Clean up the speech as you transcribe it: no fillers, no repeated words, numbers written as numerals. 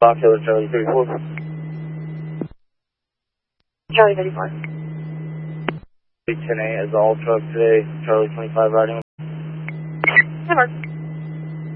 Fox Hill, Charlie 34. Charlie 34. 10A is all truck today, Charlie 25 riding. That works.